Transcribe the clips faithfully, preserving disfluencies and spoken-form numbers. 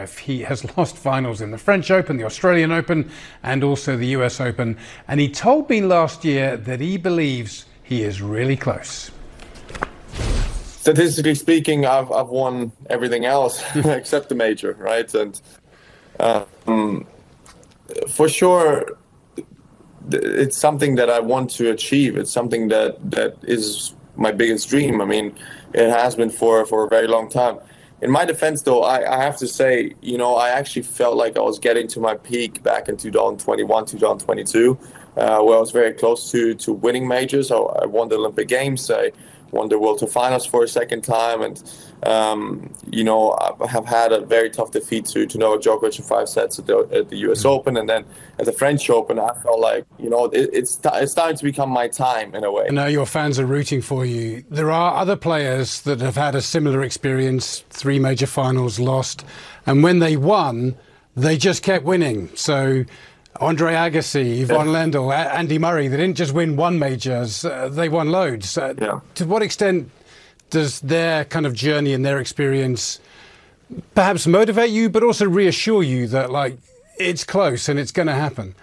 Zverev. He has lost finals in the French Open, the Australian Open, and also the U S Open. And he told me last year that he believes he is really close. Statistically speaking, I've I've won everything else except the major, right? And um, for sure, it's something that I want to achieve. It's something that, that is my biggest dream. I mean, it has been for, for a very long time. In my defense, though, I, I have to say, you know, I actually felt like I was getting to my peak back in two thousand twenty-one, two thousand twenty-two, uh, where I was very close to, to winning majors. I, I won the Olympic Games. I won the World Tour Finals for a second time. And, um, you know, I have had a very tough defeat to, to Novak Djokovic in five sets at the, at the U S Open. And then at the French Open, I felt like, you know, it, it's, it's starting to become my time in a way. I know your fans are rooting for you. There are other players that have had a similar experience, three major finals lost. And when they won, they just kept winning. So Andre Agassi, Yvonne yeah. Lendl, Andy Murray, they didn't just win one major, uh, they won loads. Uh, yeah. To what extent does their kind of journey and their experience perhaps motivate you, but also reassure you that, like, it's close and it's going to happen?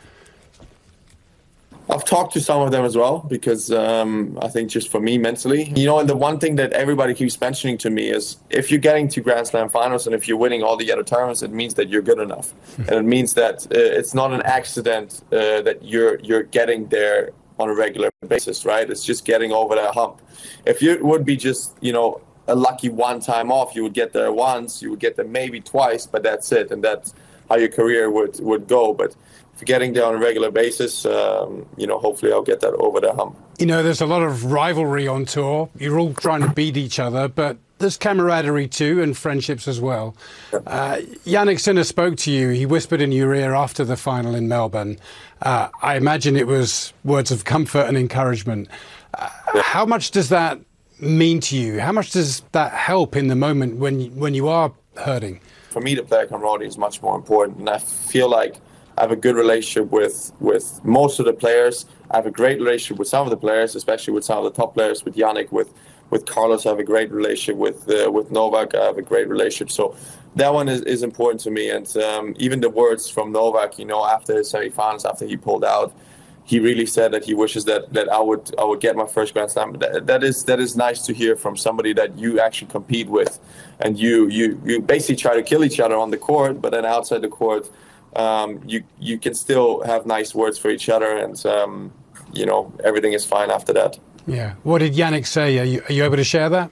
I've talked to some of them as well, because um, I think just for me mentally, you know, and the one thing that everybody keeps mentioning to me is if you're getting to Grand Slam finals and if you're winning all the other tournaments, it means that you're good enough. And it means that uh, it's not an accident uh, that you're you're getting there on a regular basis, right? It's just getting over that hump. If you would be just, you know, a lucky one time off, you would get there once, you would get there maybe twice, but that's it. And that's how your career would, would go. But if you're getting there on a regular basis, um, you know, hopefully I'll get that over the hump. You know, there's a lot of rivalry on tour. You're all trying to beat each other, but there's camaraderie too and friendships as well. Uh, Jannik Sinner spoke to you. He whispered in your ear after the final in Melbourne. Uh, I imagine it was words of comfort and encouragement. Uh, how much does that mean to you? How much does that help in the moment when you, when you are hurting? For me, the player camaraderie is much more important, and I feel like I have a good relationship with, with most of the players. I have a great relationship with some of the players, especially with some of the top players, with Jannik, with with Carlos. I have a great relationship with uh, with Novak. I have a great relationship. So that one is, is important to me. And um, even the words from Novak, you know, after his semifinals, after he pulled out, he really said that he wishes that, that I would I would get my first Grand Slam. That, that is that is nice to hear from somebody that you actually compete with, and you you you basically try to kill each other on the court, but then outside the court, um, you you can still have nice words for each other, and um, you know, everything is fine after that. Yeah. What did Jannik say? Are you, are you able to share that?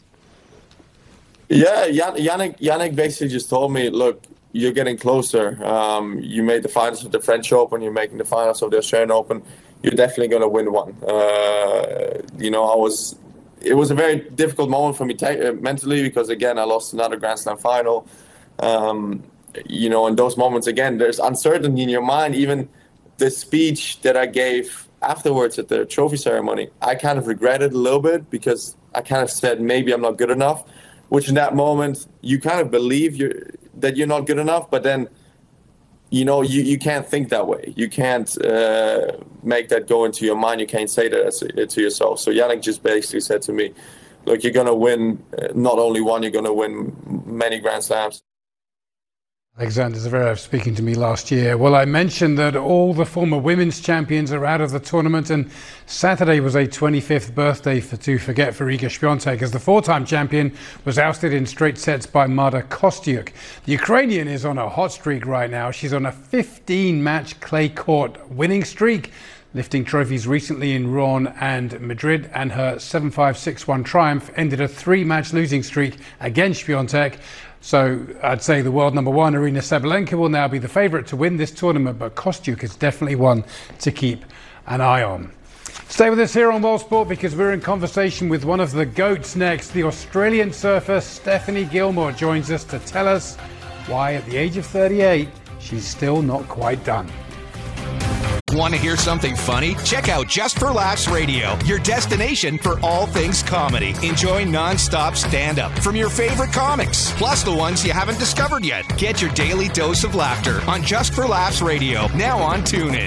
Yeah, Jannik, Jannik basically just told me, look, you're getting closer. Um, you made the finals of the French Open. You're making the finals of the Australian Open. You're definitely going to win one. Uh, you know, I was. It was a very difficult moment for me t- mentally because, again, I lost another Grand Slam final. Um, you know, in those moments, again, there's uncertainty in your mind. Even the speech that I gave afterwards at the trophy ceremony, I kind of regretted a little bit because I kind of said maybe I'm not good enough, which in that moment you kind of believe you're, that you're not good enough, but then, you know, you, you can't think that way. You can't uh, make that go into your mind. You can't say that as, to yourself. So Jannik just basically said to me, look, you're going to win not only one, you're going to win many Grand Slams. Alexander Zverev speaking to me last year. Well, I mentioned that all the former women's champions are out of the tournament, and Saturday was a twenty-fifth birthday for, to forget for Iga Świątek, as the four-time champion was ousted in straight sets by Marta Kostyuk. The Ukrainian is on a hot streak right now. She's on a fifteen-match clay court winning streak, lifting trophies recently in Rouen and Madrid, and her seven five six one triumph ended a three-match losing streak against Świątek. So I'd say the world number one, Aryna Sabalenka, will now be the favourite to win this tournament, but Kostyuk is definitely one to keep an eye on. Stay with us here on World Sport, because we're in conversation with one of the GOATs next. The Australian surfer Stephanie Gilmore joins us to tell us why at the age of thirty-eight she's still not quite done. Want to hear something funny? Check out Just for Laughs Radio, your destination for all things comedy. Enjoy non-stop stand-up from your favorite comics, plus the ones you haven't discovered yet. Get your daily dose of laughter on Just for Laughs Radio, now on TuneIn.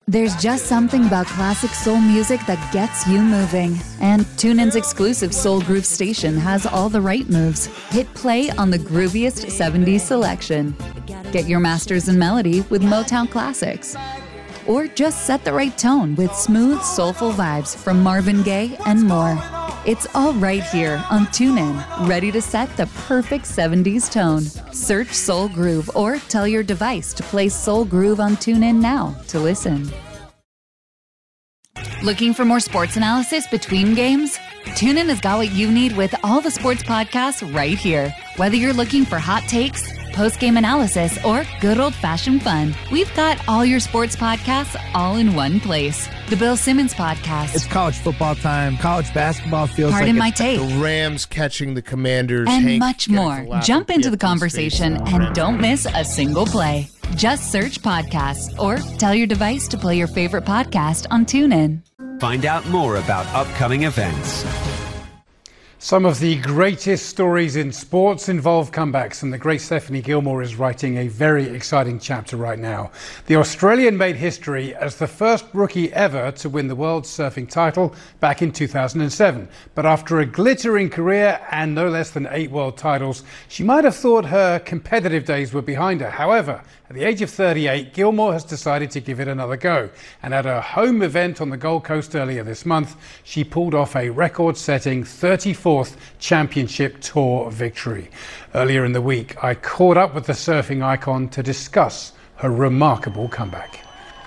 There's just something about classic soul music that gets you moving. And TuneIn's exclusive Soul Groove station has all the right moves. Hit play on the grooviest seventies selection. Get your masters in melody with Motown classics. Or just set the right tone with smooth, soulful vibes from Marvin Gaye and more. It's all right here on TuneIn, ready to set the perfect seventies tone. Search Soul Groove or tell your device to play Soul Groove on TuneIn now to listen. Looking for more sports analysis between games? TuneIn has got what you need with all the sports podcasts right here. Whether you're looking for hot takes, post-game analysis, or good old-fashioned fun, we've got all your sports podcasts all in one place. The Bill Simmons Podcast. It's college football time. College basketball feels Pardon like my it's take. The Rams catching the Commanders. And Hank much getting more. to laugh Jump at into the Pittman's conversation face. and don't miss a single play. Just search podcasts or tell your device to play your favorite podcast on TuneIn. Find out more about upcoming events. Some of the greatest stories in sports involve comebacks, and the great Stephanie Gilmore is writing a very exciting chapter right now. The Australian made history as the first rookie ever to win the world surfing title back in two thousand seven. But after a glittering career and no less than eight world titles, she might have thought her competitive days were behind her. However, at the age of thirty-eight, Gilmore has decided to give it another go. And at her home event on the Gold Coast earlier this month, she pulled off a record-setting thirty-fourth Championship Tour victory. Earlier in the week, I caught up with the surfing icon to discuss her remarkable comeback.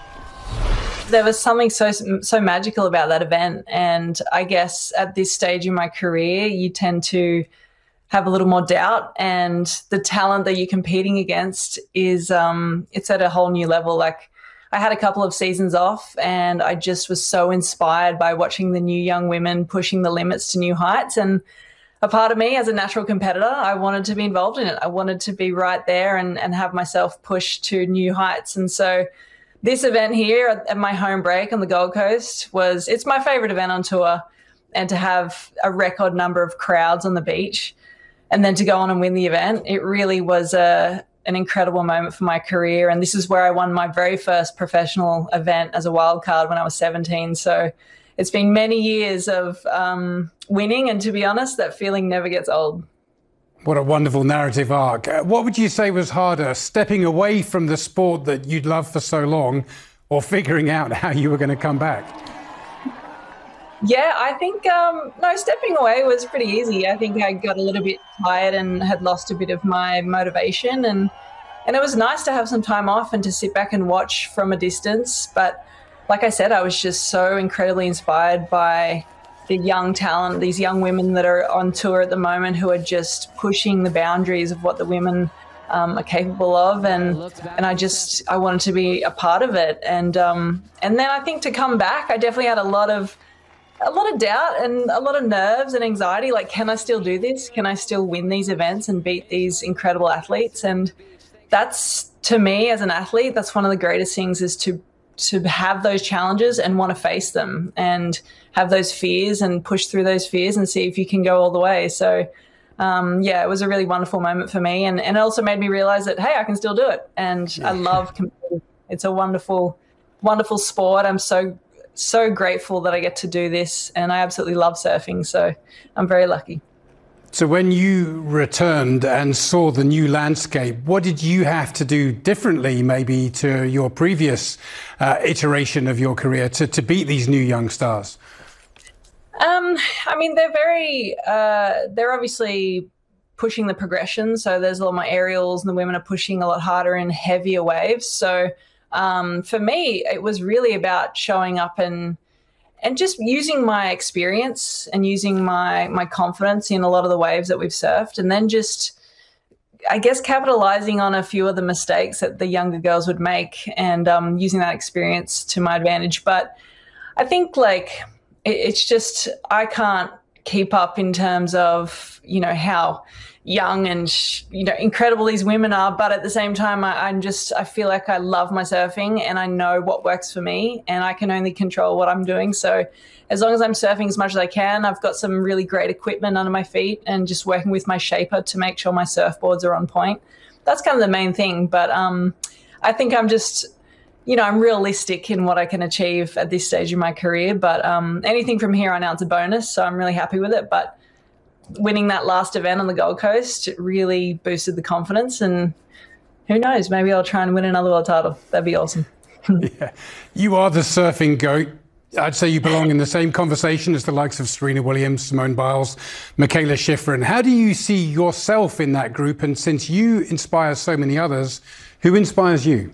There was something so so magical about that event, and I guess at this stage in my career, you tend to have a little more doubt, and the talent that you're competing against is um, it's at a whole new level. Like, I had a couple of seasons off, and I just was so inspired by watching the new young women pushing the limits to new heights. And a part of me, as a natural competitor, I wanted to be involved in it. I wanted to be right there and, and have myself push to new heights. And so this event here at, at my home break on the Gold Coast was, it's my favorite event on tour, and to have a record number of crowds on the beach and then to go on and win the event, it really was a, an incredible moment for my career. And this is where I won my very first professional event as a wild card when I was seventeen. So it's been many years of um, winning. And to be honest, that feeling never gets old. What a wonderful narrative arc. Uh, What would you say was harder, stepping away from the sport that you'd loved for so long, or figuring out how you were going to come back? Yeah, I think, um, no, stepping away was pretty easy. I think I got a little bit tired and had lost a bit of my motivation. And, and it was nice to have some time off and to sit back and watch from a distance. But like I said, I was just so incredibly inspired by the young talent, these young women that are on tour at the moment who are just pushing the boundaries of what the women um, are capable of. And and I just, I wanted to be a part of it. And, um, and then I think to come back, I definitely had a lot of, a lot of doubt and a lot of nerves and anxiety. Like, can I still do this? Can I still win these events and beat these incredible athletes? And that's, to me as an athlete, that's one of the greatest things, is to to have those challenges and want to face them and have those fears and push through those fears and see if you can go all the way. So um, yeah, it was a really wonderful moment for me. And, and it also made me realize that, hey, I can still do it. And I love competing. It's a wonderful, wonderful sport. I'm so so grateful that I get to do this, and I absolutely love surfing, so I'm very lucky. So when you returned and saw the new landscape, what did you have to do differently maybe to your previous uh, iteration of your career to, to beat these new young stars? Um, I mean, they're very, uh, they're obviously pushing the progression, so there's a lot more aerials and the women are pushing a lot harder in heavier waves. So Um, for me, it was really about showing up and and just using my experience and using my my confidence in a lot of the waves that we've surfed, and then just, I guess, capitalizing on a few of the mistakes that the younger girls would make, and um, using that experience to my advantage. But I think, like, it, it's just, I can't keep up in terms of, you know, how young and, you know, incredible these women are. But at the same time, I, I'm just, I feel like I love my surfing and I know what works for me, and I can only control what I'm doing. So as long as I'm surfing as much as I can, I've got some really great equipment under my feet and just working with my shaper to make sure my surfboards are on point. That's kind of the main thing. But um, I think I'm just you know, I'm realistic in what I can achieve at this stage of my career, but um, anything from here on out is a bonus, so I'm really happy with it. But winning that last event on the Gold Coast really boosted the confidence, and who knows, maybe I'll try and win another world title. That'd be awesome. Yeah. You are the surfing GOAT. I'd say you belong in the same conversation as the likes of Serena Williams, Simone Biles, Michaela Schifrin. How do you see yourself in that group? And since you inspire so many others, who inspires you?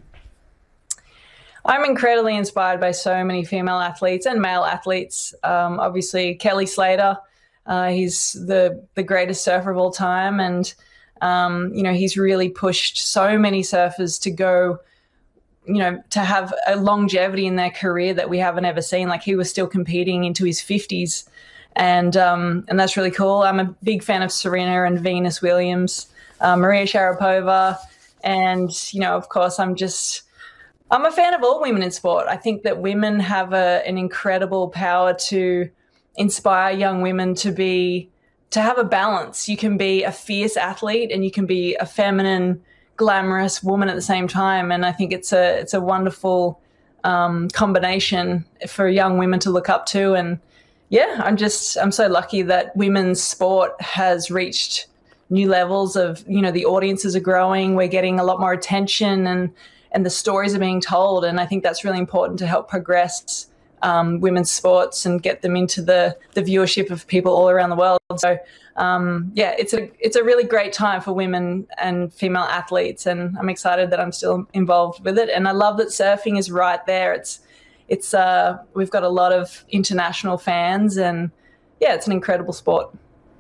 I'm incredibly inspired by so many female athletes and male athletes. Um, obviously, Kelly Slater, uh, he's the the greatest surfer of all time, and um, you know, he's really pushed so many surfers to go, you know, to have a longevity in their career that we haven't ever seen. Like, he was still competing into his fifties, and um, and that's really cool. I'm a big fan of Serena and Venus Williams, uh, Maria Sharapova, and you know, of course, I'm just. I'm a fan of all women in sport. I think that women have a, an incredible power to inspire young women to be, to have a balance. You can be a fierce athlete and you can be a feminine, glamorous woman at the same time. And I think it's a, it's a wonderful um, combination for young women to look up to. And yeah, I'm just, I'm so lucky that women's sport has reached new levels of, you know, the audiences are growing. We're getting a lot more attention, and and the stories are being told. And I think that's really important to help progress um, women's sports and get them into the, the viewership of people all around the world. So um, yeah, it's a, it's a really great time for women and female athletes. And I'm excited that I'm still involved with it. And I love that surfing is right there. It's, it's, uh, we've got a lot of international fans, and yeah, it's an incredible sport.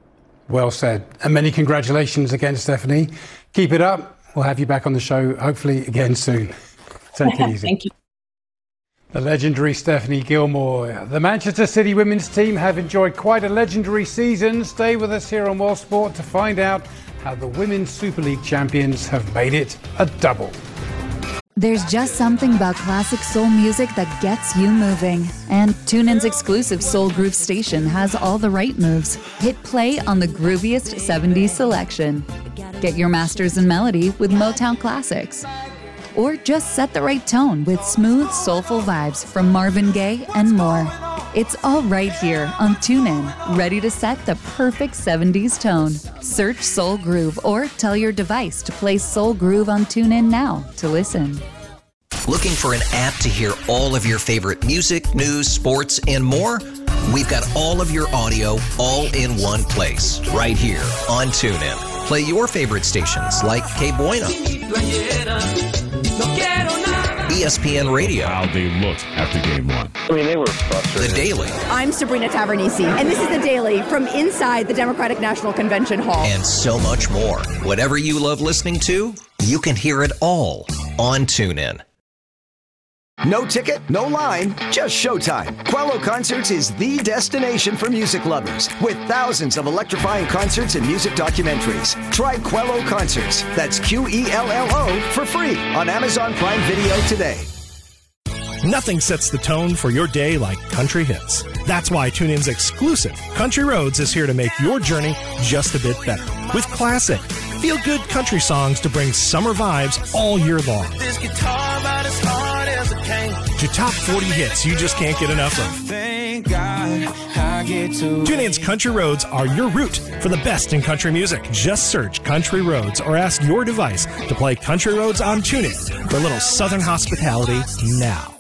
Well said. And many congratulations again, Stephanie. Keep it up. We'll have you back on the show, hopefully again soon. Take it easy. Thank you. The legendary Stephanie Gilmore. The Manchester City women's team have enjoyed quite a legendary season. Stay with us here on World Sport to find out how the Women's Super League champions have made it a double. There's just something about classic soul music that gets you moving. And TuneIn's exclusive Soul Groove station has all the right moves. Hit play on the grooviest seventies selection. Get your masters in melody with Motown classics. Or just set the right tone with smooth, soulful vibes from Marvin Gaye and more. It's all right here on TuneIn, ready to set the perfect seventies tone. Search Soul Groove or tell your device to play Soul Groove on TuneIn now to listen. Looking for an app to hear all of your favorite music, news, sports, and more? We've got all of your audio all in one place, right here on TuneIn. Play your favorite stations like K Bueno, E S P N Radio. How they looked after game one. I mean, they were frustrated. The Daily. I'm Sabrina Tavernisi, and this is The Daily from inside the Democratic National Convention Hall. And so much more. Whatever you love listening to, you can hear it all on TuneIn. No ticket, no line, just showtime. Quello Concerts is the destination for music lovers, with thousands of electrifying concerts and music documentaries. Try Quello Concerts, that's Q E L L O, for free on Amazon Prime Video today. Nothing sets the tone for your day like country hits. That's why TuneIn's exclusive Country Roads is here to make your journey just a bit better. With classic, feel-good country songs to bring summer vibes all year long. This guitar about as hard as it can. To top forty hits you just can't get enough of. Thank God I get to. TuneIn's Country Roads are your route for the best in country music. Just search Country Roads or ask your device to play Country Roads on TuneIn for a little southern hospitality now.